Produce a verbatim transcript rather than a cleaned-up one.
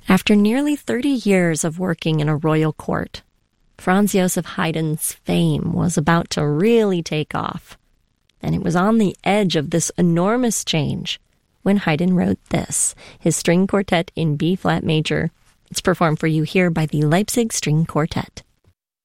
After nearly thirty years of working in a royal court, Franz Josef Haydn's fame was about to really take off. And it was on the edge of this enormous change when Haydn wrote this, his string quartet in B-flat major. It's performed for you here by the Leipzig String Quartet.